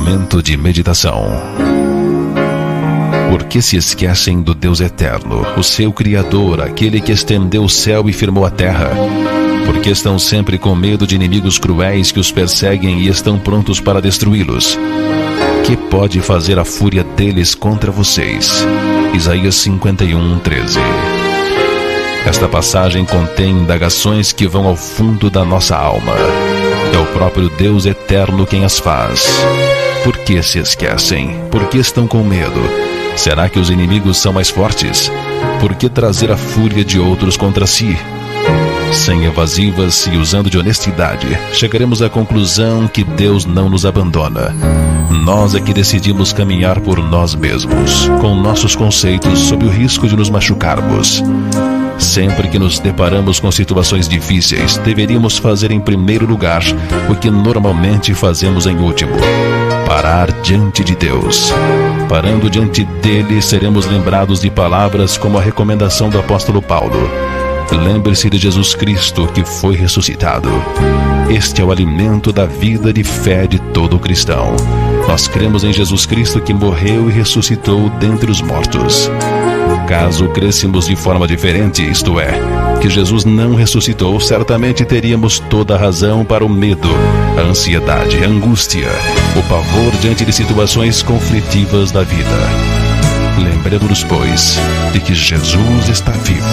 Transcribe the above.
Momento de meditação. Por que se esquecem do Deus eterno, o seu Criador, aquele que estendeu o céu e firmou a terra? Porque estão sempre com medo de inimigos cruéis que os perseguem e estão prontos para destruí-los. Que pode fazer a fúria deles contra vocês? Isaías 51:13. Esta passagem contém indagações que vão ao fundo da nossa alma. É o próprio Deus eterno quem as faz. Por que se esquecem? Por que estão com medo? Será que os inimigos são mais fortes? Por que trazer a fúria de outros contra si? Sem evasivas e usando de honestidade, chegaremos à conclusão que Deus não nos abandona. Nós é que decidimos caminhar por nós mesmos, com nossos conceitos, sob o risco de nos machucarmos. Sempre que nos deparamos com situações difíceis, deveríamos fazer em primeiro lugar o que normalmente fazemos em último: parar diante de Deus. Parando diante dele, seremos lembrados de palavras como a recomendação do apóstolo Paulo: lembre-se de Jesus Cristo, que foi ressuscitado. Este é o alimento da vida de fé de todo cristão. Nós cremos em Jesus Cristo, que morreu e ressuscitou dentre os mortos. Caso crêssemos de forma diferente, isto é, que Jesus não ressuscitou, certamente teríamos toda a razão para o medo, a ansiedade, a angústia, o pavor diante de situações conflitivas da vida. Lembremos-nos, pois, de que Jesus está vivo